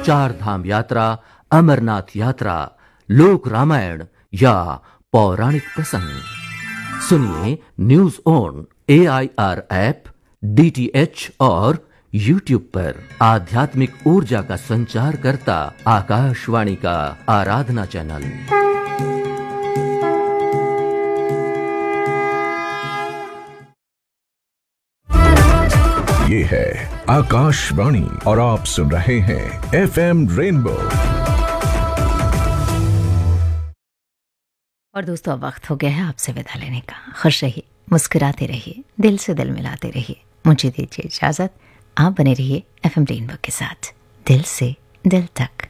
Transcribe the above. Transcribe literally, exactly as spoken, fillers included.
चार धाम यात्रा, अमरनाथ यात्रा, लोक रामायण या पौराणिक प्रसंग। सुनिए news on A I R app, D T H और यूट्यूब पर। आध्यात्मिक ऊर्जा का संचार करता आकाशवाणी का आराधना चैनल। ये है आकाशवाणी और आप सुन रहे हैं एफ एम रेनबो। और दोस्तों, अब वक्त हो गया है आपसे विदा लेने का। खुश रहिए, मुस्कुराते रहिए, दिल से दिल मिलाते रहिए। मुझे दीजिए इजाजत। आप बने रहिए एफ एम रेनबो के साथ, दिल से दिल तक।